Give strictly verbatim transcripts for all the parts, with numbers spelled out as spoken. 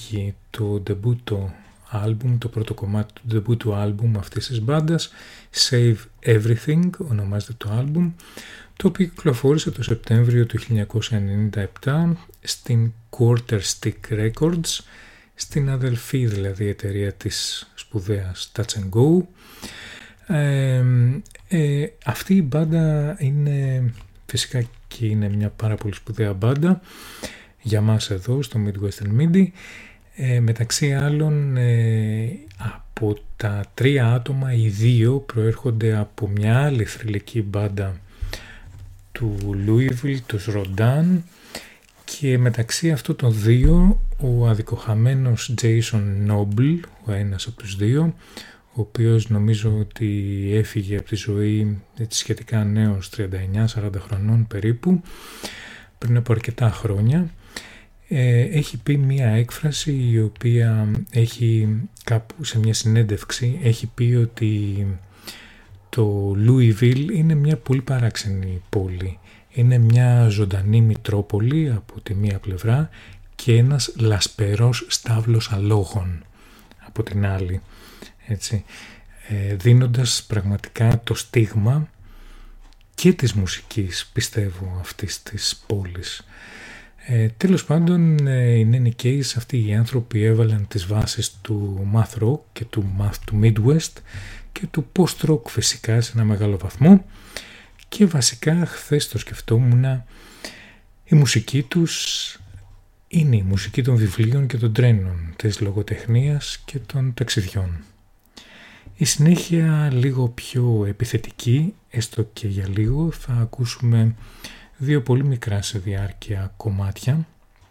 βγει το ντεμπούτο άλμπουμ, το πρώτο κομμάτι του ντεμπούτου άλμπουμ αυτής της μπάντας, Save Everything ονομάζεται το άλμπουμ, το οποίο κυκλοφόρησε το Σεπτέμβριο του χίλια εννιακόσια ενενήντα επτά στην Quarter Stick Records, στην αδελφή δηλαδή εταιρεία της σπουδαίας Touch and Go. Ε, ε, αυτή η μπάντα είναι φυσικά και είναι μια πάρα πολύ σπουδαία μπάντα για μας εδώ στο Midwestern Midi. Ε, μεταξύ άλλων ε, από τα τρία άτομα οι δύο προέρχονται από μια άλλη θρυλική μπάντα του Louisville, τους Rodin, και μεταξύ αυτών των δύο ο αδικοχαμένος Jason Noble, ο ένας από τους δύο, ο οποίος νομίζω ότι έφυγε από τη ζωή έτσι, σχετικά νέος, τριάντα εννιά σαράντα χρονών περίπου, πριν από αρκετά χρόνια, ε, έχει πει μία έκφραση η οποία έχει κάπου σε μια συνέντευξη, έχει πει ότι το Louisville είναι μια πολύ παράξενη πόλη. Είναι μια ζωντανή μητρόπολη από τη μία πλευρά και ένας λασπερός στάβλος αλόγων από την άλλη. Έτσι, ε, δίνοντας πραγματικά το στίγμα και της μουσικής, πιστεύω, αυτής της πόλης. Ε, τέλος πάντων, ε, in any case, αυτοί οι άνθρωποι έβαλαν τις βάσεις του math rock και του, math, του Midwest και του post-rock φυσικά σε ένα μεγάλο βαθμό, και βασικά χθες το σκεφτόμουν, η μουσική τους είναι η μουσική των βιβλίων και των τρένων, της λογοτεχνίας και των ταξιδιών. Η συνέχεια λίγο πιο επιθετική, έστω και για λίγο, θα ακούσουμε δύο πολύ μικρά σε διάρκεια κομμάτια.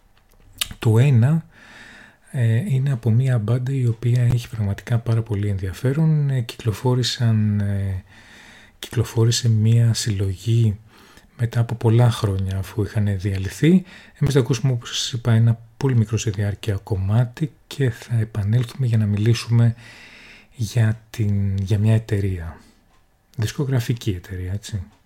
Το ένα ε, είναι από μια μπάντα η οποία έχει πραγματικά πάρα πολύ ενδιαφέρον. Ε, κυκλοφόρησαν, ε, κυκλοφόρησε μια συλλογή μετά από πολλά χρόνια αφού είχαν διαλυθεί. Εμείς θα ακούσουμε, όπως σας είπα, ένα πολύ μικρό σε διάρκεια κομμάτι και θα επανέλθουμε για να μιλήσουμε για, την, για μια εταιρεία, δισκογραφική εταιρεία, έτσι.